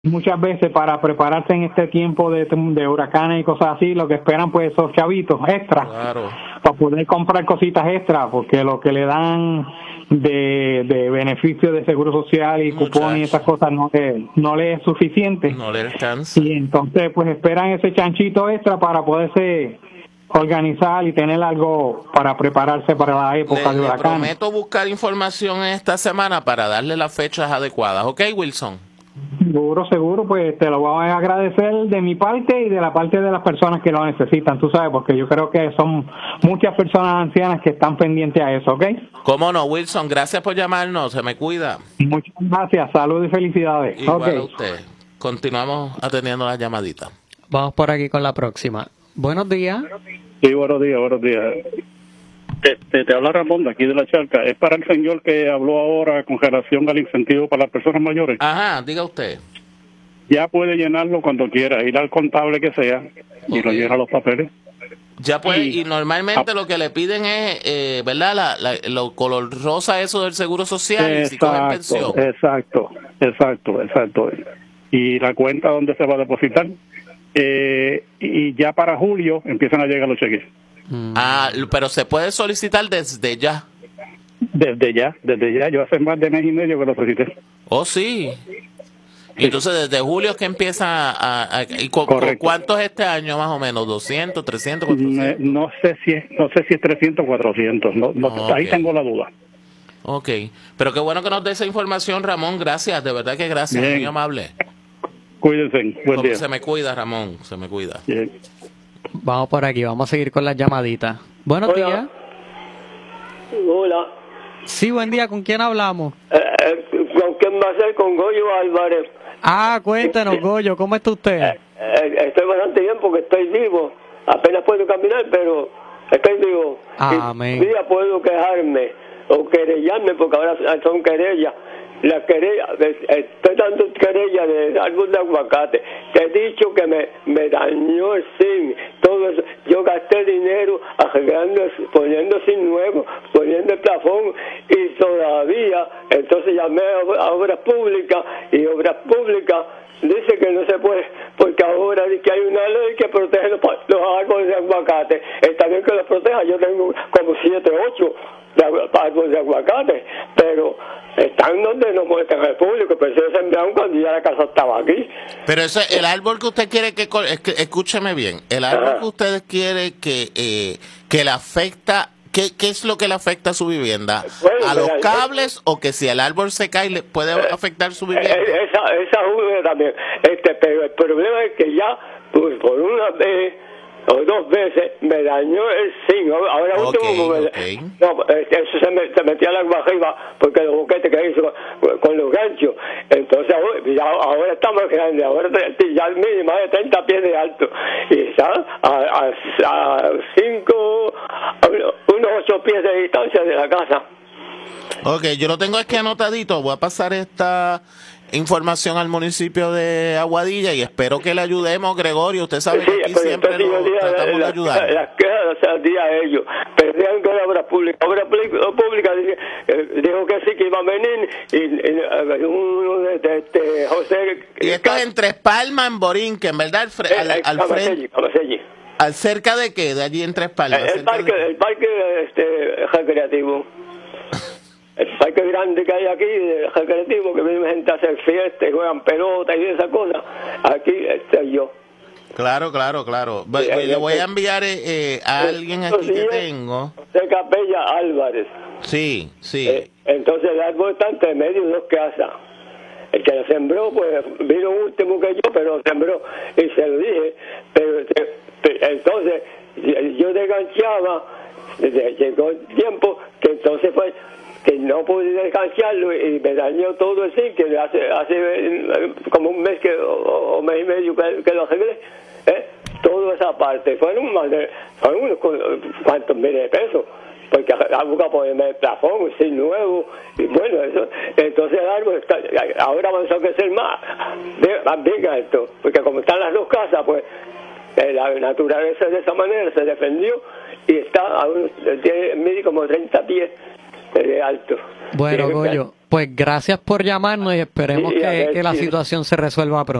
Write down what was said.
muchas veces para prepararse en este tiempo de huracanes y cosas así, lo que esperan pues esos chavitos extras, claro, para poder comprar cositas extras, porque lo que le dan de beneficio de seguro social y cupones y esas cosas no le es suficiente. No le alcanza. Y entonces pues esperan ese chanchito extra para poderse organizar y tener algo para prepararse para la época de huracanes. Prometo buscar información esta semana para darle las fechas adecuadas. ¿Ok, Wilson? Seguro, pues te lo voy a agradecer de mi parte y de la parte de las personas que lo necesitan, tú sabes, porque yo creo que son muchas personas ancianas que están pendientes a eso, ¿ok? ¿Cómo no, Wilson? Gracias por llamarnos, se me cuida. Muchas gracias, salud y felicidades. Igual a usted. Continuamos atendiendo las llamaditas. Vamos por aquí con la próxima. Buenos días. Sí, buenos días. Te habla Ramón de aquí de La Charca. Es para el señor que habló ahora con relación al incentivo para las personas mayores. Ajá, diga usted. Ya puede llenarlo cuando quiera, ir al contable que sea y lo llena los papeles. Ya puede, y normalmente lo que le piden es, ¿verdad? Lo color rosa eso del Seguro Social y si cogen pensión. Exacto. Y la cuenta donde se va a depositar. Y ya para julio empiezan a llegar los cheques. Pero se puede solicitar desde ya. Desde ya. Yo hace más de mes y medio que lo solicité. Oh, sí. Y entonces desde julio es que empieza ¿cuánto es este año más o menos? ¿200, 300, 400? No sé si es 300 o 400. Okay. Ahí tengo la duda. Ok. Pero qué bueno que nos dé esa información, Ramón. Gracias, de verdad que gracias. Bien. Muy amable. Cuídense. Buen día. Se me cuida, Ramón. Se me cuida. Bien. Vamos por aquí, vamos a seguir con las llamaditas. Buenos días. Hola. Sí, buen día. ¿Con quién hablamos? ¿Con quién va a ser? Con Goyo Álvarez. Cuéntenos, Goyo, ¿cómo está usted? Estoy bastante bien porque estoy vivo. Apenas puedo caminar, pero estoy vivo. Amén. Y día puedo quejarme o querellarme porque ahora son querellas. La querella, estoy dando querella de árbol de aguacate. Te he dicho que me dañó el zinc, todo eso. Yo gasté dinero arreglando, poniendo zinc nuevo, poniendo el plafón y todavía, entonces llamé a Obras Públicas y Obras Públicas dice que no se puede, porque ahora dice que hay una ley que protege los árboles de aguacate. Está bien que los proteja, yo tengo como 7, 8 árboles de aguacate, pero están donde no muestran al público, pero se sembraron cuando ya la casa estaba aquí. Pero el árbol que usted quiere escúcheme bien, el árbol que usted quiere que le afecta, ¿qué es lo que le afecta a su vivienda? Bueno, ¿A los cables o que si el árbol se cae le puede afectar su vivienda? Esa también, pero el problema es que ya pues, por una vez o 2 veces me dañó el zinc. Ahora último eso se metía al agua arriba porque los boquetes que hizo con los ganchos. Entonces ahora está más grande, ahora ya mínimo de 30 pies de alto y está a unos 8 pies de distancia de la casa. Ok, yo lo tengo aquí anotadito, voy a pasar esta información al municipio de Aguadilla y espero que le ayudemos, Gregorio. Usted sabe que aquí siempre tratamos de ayudar. Las quejas al día a ellos, pero digan que la obra pública dijo que sí, que iba a venir y uno de José. Y esto es en Tres Palmas, en Borinquen, ¿verdad? Al frente. ¿Al cerca de qué? De allí en Tres Palmas. El parque recreativo. El parque grande que hay aquí, el recreativo, que viene gente a hacer fiestas, juegan pelota y esas cosas. Aquí estoy yo. Claro. Le voy a enviar a alguien aquí que tengo. De Capella Álvarez. Sí. Entonces el árbol está entre medio de 2 casas. El que lo sembró, pues vino último que yo, pero lo sembró y se lo dije. Pero entonces yo desganchaba, llegó el tiempo que entonces pues que no pude descansarlo y me dañó todo el zinc, que hace como un mes o mes y medio que lo arreglé, toda esa parte, fueron unos cuantos miles de pesos, porque a buscar ponerme el plafón, un zinc nuevo, y bueno, eso, entonces el árbol ahora avanzó a crecer más bien alto, porque como están las 2 casas, pues la naturaleza de esa manera se defendió y mide como 30 pies de alto. Bueno, Goyo, Pues gracias por llamarnos y esperemos que la situación se resuelva pronto.